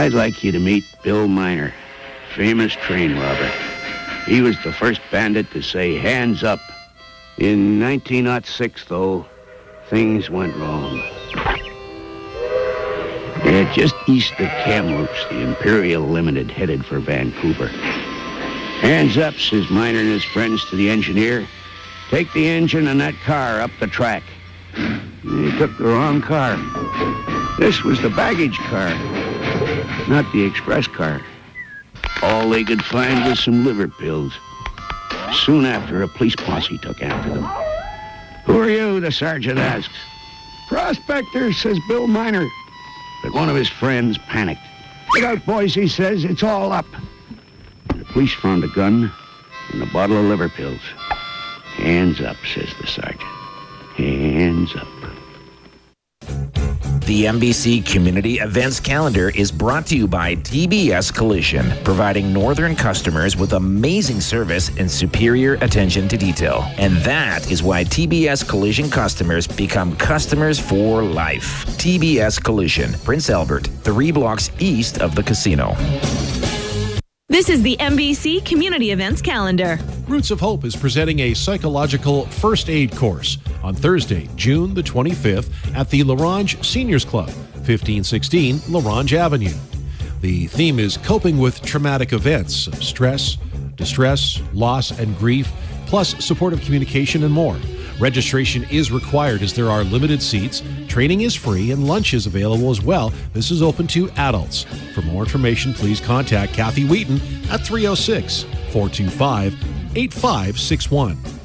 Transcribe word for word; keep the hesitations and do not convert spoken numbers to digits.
I'd like you to meet Bill Miner, famous train robber. He was the first bandit to say hands up. In nineteen oh six, though, things went wrong. Yeah, just east of Kamloops, the Imperial Limited headed for Vancouver. Hands up, says Miner and his friends to the engineer. Take the engine and that car up the track. They took the wrong car. This was the baggage car, not the express car. All they could find was some liver pills. Soon after, a police posse took after them. Who are you? The sergeant asks. Prospector, says Bill Miner. But one of his friends panicked. Get out, boys, he says. It's all up. The police found a gun and a bottle of liver pills. Hands up, says the sergeant. Hands up. The N B C Community Events Calendar is brought to you by T B S Collision, providing northern customers with amazing service and superior attention to detail. And that is why T B S Collision customers become customers for life. T B S Collision, Prince Albert, three blocks east of the casino. This is the N B C Community Events Calendar. Roots of Hope is presenting a psychological first aid course on Thursday, June the twenty-fifth at the LaRange Seniors Club, fifteen sixteen LaRange Avenue. The theme is coping with traumatic events of stress, distress, loss, and grief, plus supportive communication and more. Registration is required as there are limited seats. Training is free and lunch is available as well. This is open to adults. For more information, please contact Kathy Wheaton at three oh six, four two five, eight five six one.